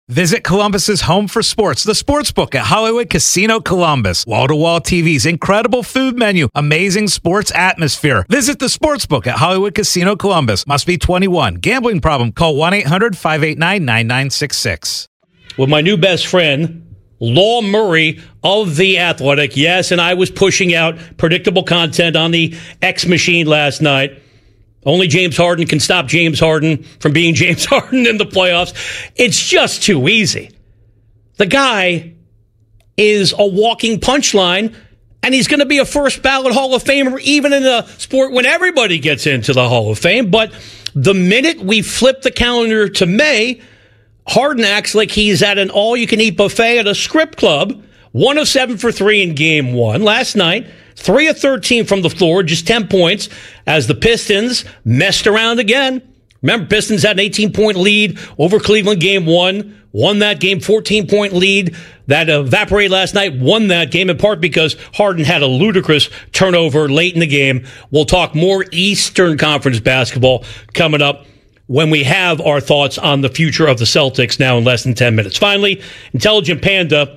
Visit Columbus's home for sports, the Sportsbook at Hollywood Casino Columbus. Wall-to-wall TVs, incredible food menu, amazing sports atmosphere. Visit the Sportsbook at Hollywood Casino Columbus. Must be 21. Gambling problem? Call 1-800-589-9966. With my new best friend, Law Murray of The Athletic. Yes, and I was pushing out predictable content on the X machine last night. Only James Harden can stop James Harden from being James Harden in the playoffs. It's just too easy. The guy is a walking punchline, and he's going to be a first ballot Hall of Famer even in a sport when everybody gets into the Hall of Fame. But the minute we flip the calendar to May, Harden acts like he's at an all-you-can-eat buffet at a strip club. 1 of 7 for 3 in Game 1. Last night, 3 of 13 from the floor, just 10 points, as the Pistons messed around again. Remember, Pistons had an 18-point lead over Cleveland Game 1, won that game, 14-point lead. That evaporated last night, won that game in part because Harden had a ludicrous turnover late in the game. We'll talk more Eastern Conference basketball coming up when we have our thoughts on the future of the Celtics now in less than 10 minutes. Finally, Intelligent Panda,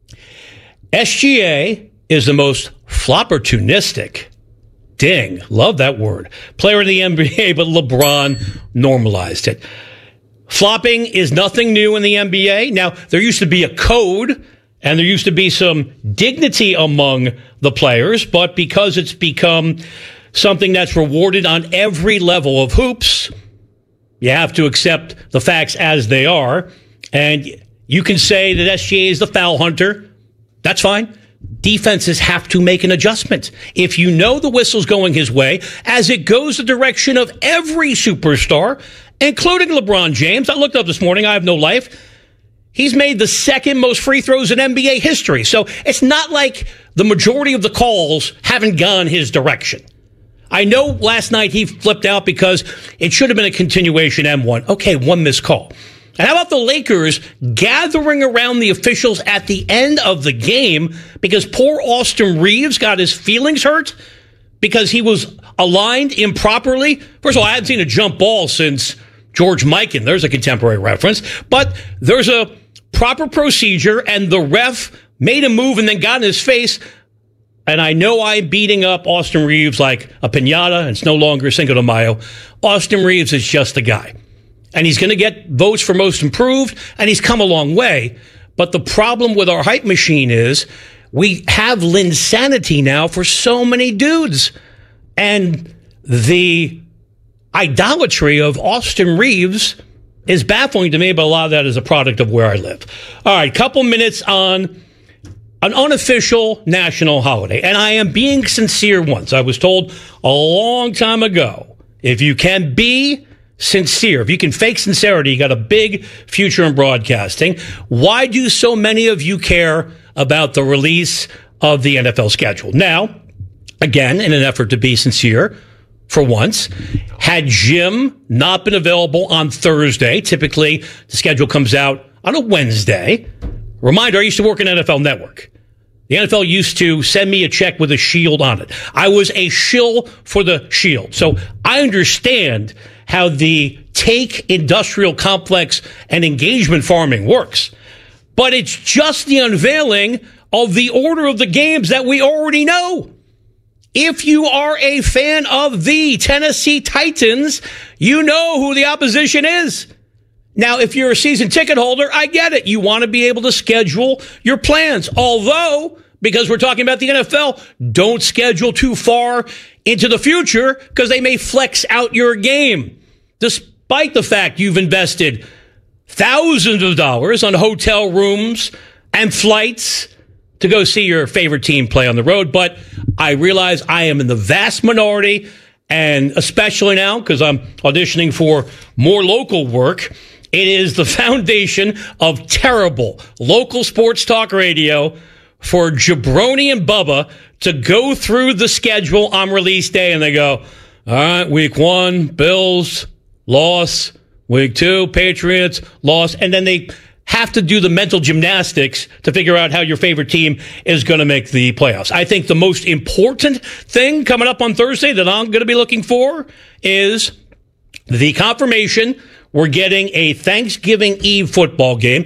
SGA is the most flopportunistic, ding, love that word, player in the NBA, but LeBron normalized it. Flopping is nothing new in the NBA. Now, there used to be a code, and there used to be some dignity among the players, but because it's become something that's rewarded on every level of hoops, you have to accept the facts as they are. And you can say that SGA is the foul hunter. That's fine. Defenses have to make an adjustment. If you know the whistle's going his way, as it goes the direction of every superstar, including LeBron James. I looked up this morning. I have no life. He's made the second most free throws in NBA history. So it's not like the majority of the calls haven't gone his direction. I know last night he flipped out because it should have been a continuation M1. Okay, one missed call. And how about the Lakers gathering around the officials at the end of the game because poor Austin Reeves got his feelings hurt because he was aligned improperly? First of all, I hadn't seen a jump ball since George Mikan. There's a contemporary reference. But there's a proper procedure, and the ref made a move and then got in his face. And I know I'm beating up Austin Reeves like a piñata, and it's no longer Cinco de Mayo. Austin Reeves is just a guy. And he's going to get votes for most improved, and he's come a long way. But the problem with our hype machine is we have Linsanity now for so many dudes. And the idolatry of Austin Reeves is baffling to me, but a lot of that is a product of where I live. All right, couple minutes on an unofficial national holiday. And I am being sincere once. I was told a long time ago, if you can be sincere, if you can fake sincerity, you got a big future in broadcasting. Why do so many of you care about the release of the NFL schedule? Now, again, in an effort to be sincere, for once, had Jim not been available on Thursday, typically the schedule comes out on a Wednesday. Reminder, I used to work in NFL Network. The NFL used to send me a check with a shield on it. I was a shill for the shield. So I understand how the take industrial complex and engagement farming works. But it's just the unveiling of the order of the games that we already know. If you are a fan of the Tennessee Titans, you know who the opposition is. Now, if you're a season ticket holder, I get it. You want to be able to schedule your plans. Although, because we're talking about the NFL, don't schedule too far into the future because they may flex out your game. Despite the fact you've invested thousands of dollars on hotel rooms and flights to go see your favorite team play on the road. But I realize I am in the vast minority, and especially now because I'm auditioning for more local work. It is the foundation of terrible local sports talk radio for Jabroni and Bubba to go through the schedule on release day, and they go, all right, week 1, Bills, loss. Week 2, Patriots, loss. And then they have to do the mental gymnastics to figure out how your favorite team is going to make the playoffs. I think the most important thing coming up on Thursday that I'm going to be looking for is the confirmation we're getting a Thanksgiving Eve football game.